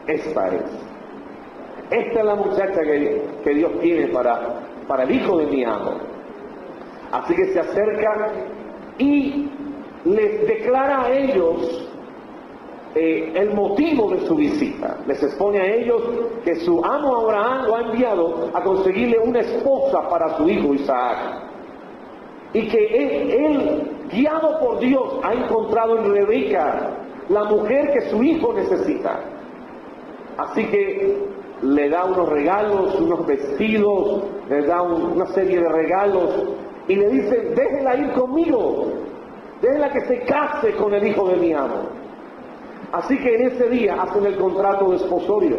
esta es. Esta es la muchacha que Dios tiene para el hijo de mi amo. Así que se acerca y les declara a ellos el motivo de su visita. Les expone a ellos que su amo Abraham lo ha enviado a conseguirle una esposa para su hijo Isaac. Y que él, guiado por Dios, ha encontrado en Rebeca la mujer que su hijo necesita. Así que le da unos regalos, unos vestidos, le da una serie de regalos y le dice: déjela ir conmigo, déjela que se case con el hijo de mi amo. Así que en ese día hacen el contrato de esposorio.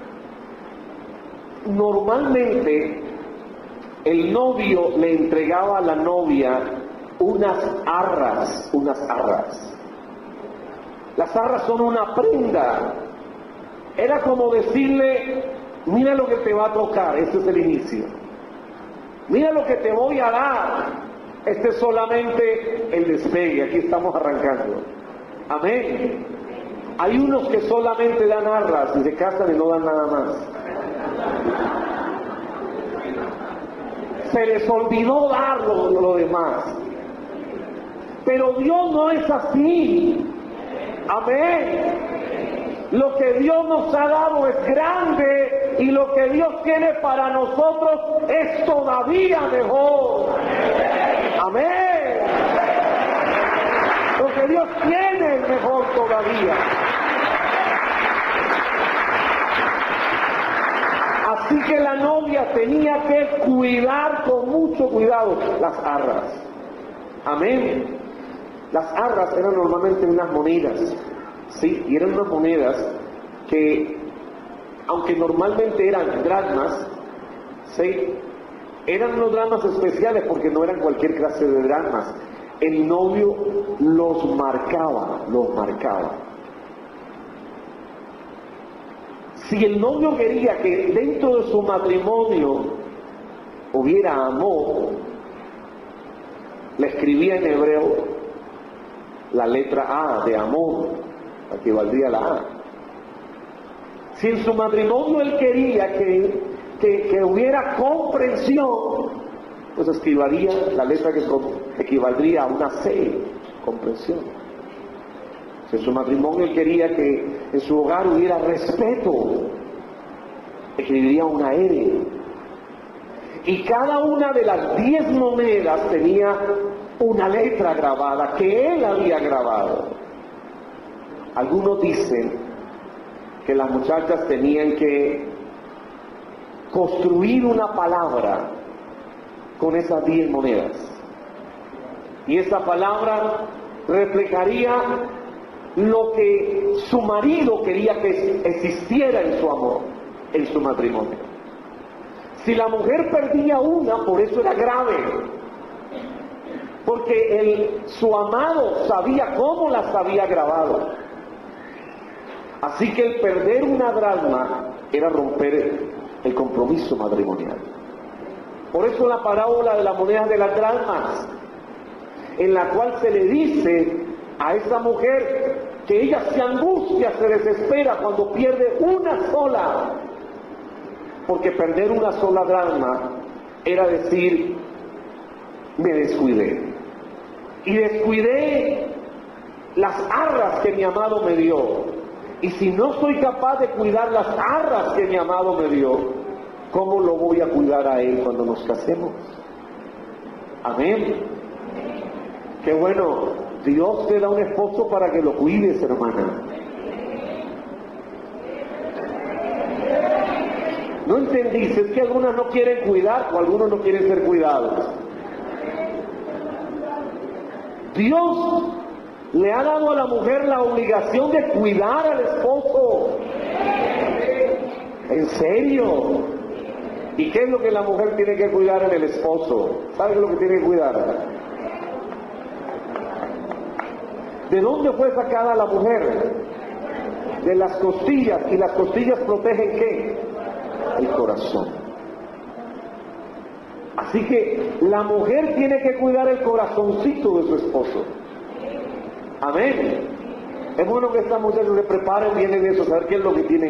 Normalmente el novio le entregaba a la novia unas arras. Las arras son una prenda. Era como decirle: mira lo que te va a tocar, este es el inicio. Mira lo que te voy a dar, este es solamente el despegue, aquí estamos arrancando. Amén. Hay unos que solamente dan arras y se casan y no dan nada más. Se les olvidó dar lo demás. Pero Dios no es así. Amén. Lo que Dios nos ha dado es grande y lo que Dios tiene para nosotros es todavía mejor. Amén. Lo que Dios tiene es mejor todavía. Así que la novia tenía que cuidar con mucho cuidado las arras. Amén. Las arras eran normalmente unas monedas. Sí, y eran unas monedas que, aunque normalmente eran dracmas, sí, eran unos dracmas especiales porque no eran cualquier clase de dracmas. El novio los marcaba. Si el novio quería que dentro de su matrimonio hubiera amor, le escribía en hebreo la letra A de amor, equivaldría a la A. Si en su matrimonio él quería que hubiera comprensión, pues escribiría la letra que equivaldría a una C, comprensión. Si en su matrimonio él quería que en su hogar hubiera respeto, escribiría una R. Y cada una de las 10 monedas tenía una letra grabada que él había grabado. Algunos dicen que las muchachas tenían que construir una palabra con esas 10 monedas. Y esa palabra reflejaría lo que su marido quería que existiera en su amor, en su matrimonio. Si la mujer perdía una, por eso era grave. Porque su amado sabía cómo las había grabado. Así que el perder una dracma era romper el compromiso matrimonial. Por eso la parábola de la moneda de las dracmas, en la cual se le dice a esa mujer que ella se angustia, se desespera cuando pierde una sola, porque perder una sola dracma era decir: me descuidé, y descuidé las arras que mi amado me dio. Y si no soy capaz de cuidar las arras que mi amado me dio, ¿cómo lo voy a cuidar a él cuando nos casemos? Amén. Qué bueno, Dios te da un esposo para que lo cuides, hermana. No entendiste, es que algunas no quieren cuidar o algunos no quieren ser cuidados. Dios le ha dado a la mujer la obligación de cuidar al esposo. ¿En serio? ¿Y qué es lo que la mujer tiene que cuidar en el esposo? ¿Sabe lo que tiene que cuidar? ¿De dónde fue sacada la mujer? De las costillas. ¿Y las costillas protegen qué? El corazón. Así que la mujer tiene que cuidar el corazoncito de su esposo. Amén. Es bueno que esta mujer se prepare bien en eso, saber qué es lo que tiene